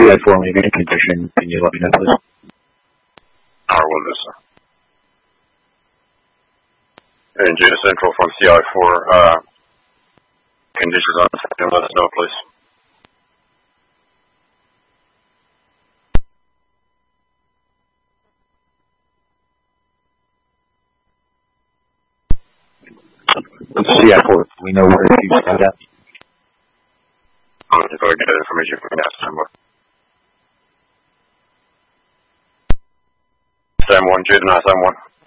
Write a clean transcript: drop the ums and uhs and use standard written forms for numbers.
CI4 leaving condition, can you let me know, please? Our will do, sir. And Jada Central from CI4, conditions on the system, let us know, please. CI4, we know where you got that. I'm going to go get that information from that number. Sam 1, Jada 971.